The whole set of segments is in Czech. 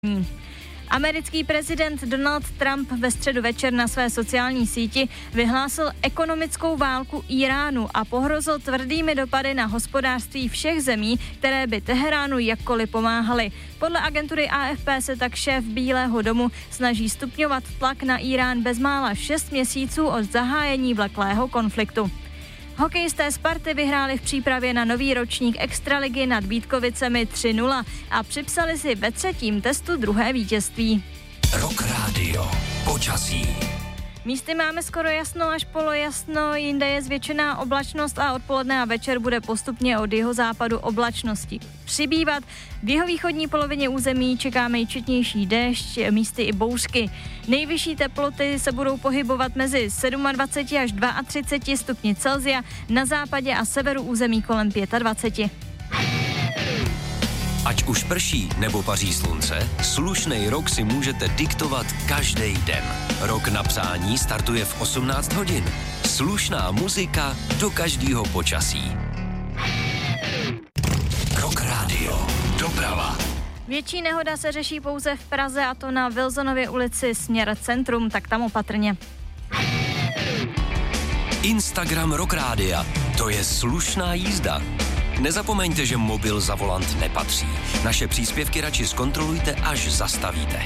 Americký prezident Donald Trump ve středu večer na své sociální síti vyhlásil ekonomickou válku Íránu a pohrozil tvrdými dopady na hospodářství všech zemí, které by Teheránu jakkoliv pomáhaly. Podle agentury AFP se tak šéf Bílého domu snaží stupňovat tlak na Írán bezmála 6 měsíců od zahájení vleklého konfliktu. Hokejisté Sparty vyhráli v přípravě na nový ročník Extraligy nad Vítkovicemi 3-0 a připsali si ve třetím testu druhé vítězství. Rock Radio. Počasí. Místy máme skoro jasno až polojasno, jinde je zvětšená oblačnost a odpoledne a večer bude postupně od jihozápadu oblačnosti přibývat. V jihovýchodní polovině území čekáme i četnější déšť, místy i bouřky. Nejvyšší teploty se budou pohybovat mezi 27 až 32 stupni Celsia, na západě a severu území kolem 25. Ať už prší nebo paří slunce, slušnej rok si můžete diktovat každý den. Rok na přání startuje v 18 hodin. Slušná muzika do každého počasí. Rock Radio. Doprava. Větší nehoda se řeší pouze v Praze, a to na Wilsonově ulici směr centrum, tak tam opatrně. Instagram Rock Rádia. To je slušná jízda. Nezapomeňte, že mobil za volant nepatří. Naše příspěvky radši zkontrolujte, až zastavíte.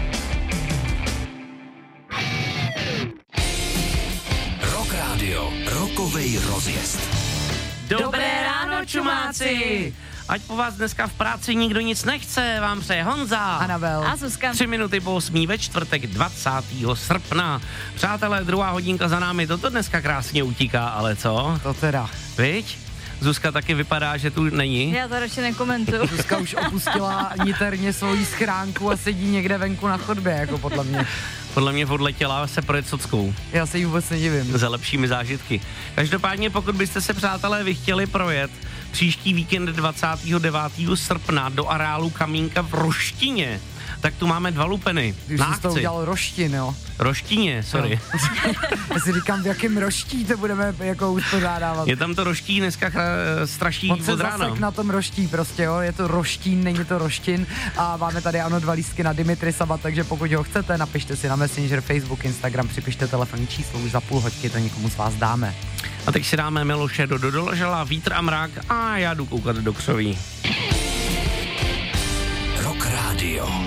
Rock Radio. Rockovej rozjezd. Dobré ráno, čumáci! Ať po vás dneska v práci nikdo nic nechce, vám přeje Honza, Anabel a Zuzka. 3 minuty po 8 ve čtvrtek 20. srpna. Přátelé, druhá hodinka za námi, toto dneska krásně utíká, ale co? To teda. Viď? Zuzka taky vypadá, že tu není. Já to radši nekomentuju. Zuzka už opustila niterně svoji schránku a sedí někde venku na chodbě, jako podle mě. Podle mě odletěla se projet sockou. Já se jí vůbec nedivím. Za lepšími zážitky. Každopádně, pokud byste se, přátelé, vy chtěli projet příští víkend 29. srpna do areálu Kamínka v Roštině, tak tu máme 2 lupeny. Když jsi z toho udělal Roštin, jo? Roštině, sorry. Já si říkám, v jakém Roští to budeme jako uspořádávat. Je tam to Roští dneska straší On se od rána. zasek na tom Roští prostě, jo? Je to Roštín, není to Roštin a máme tady ano 2 lístky na Dimitri Sabat, takže pokud ho chcete, napište si na Messenger, Facebook, Instagram, připište telefonní číslo, už za půl hodky to někomu z vás dáme. A teď si dáme Miloše do Dodoložela, Vítr a mrak a já jdu koukat do křoví. Rock Radio.